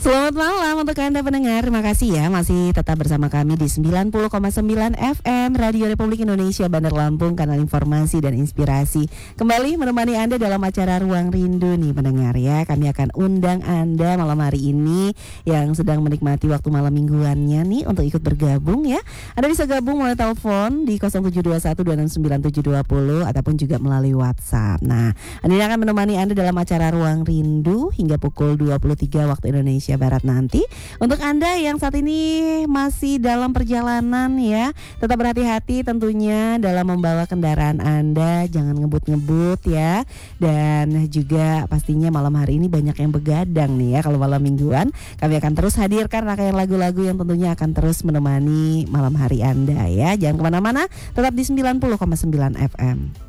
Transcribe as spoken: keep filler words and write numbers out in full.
Selamat malam untuk Anda pendengar. Terima kasih ya masih tetap bersama kami di sembilan puluh koma sembilan F M Radio Republik Indonesia Bandar Lampung, kanal informasi dan inspirasi. Kembali menemani Anda dalam acara Ruang Rindu nih pendengar ya. Kami akan undang Anda malam hari ini yang sedang menikmati waktu malam mingguannya nih untuk ikut bergabung ya. Anda bisa gabung melalui telepon di nol tujuh dua satu dua enam sembilan tujuh dua nol ataupun juga melalui WhatsApp. Nah, Anda akan menemani Anda dalam acara Ruang Rindu hingga pukul dua puluh tiga waktu Indonesia Barat nanti. Untuk Anda yang saat ini masih dalam perjalanan ya, tetap berhati-hati tentunya dalam membawa kendaraan Anda, jangan ngebut-ngebut ya. Dan juga pastinya malam hari ini banyak yang begadang nih ya. Kalau malam mingguan kami akan terus hadirkan rangkaian lagu-lagu yang tentunya akan terus menemani malam hari Anda ya. Jangan kemana-mana, tetap di sembilan puluh koma sembilan F M.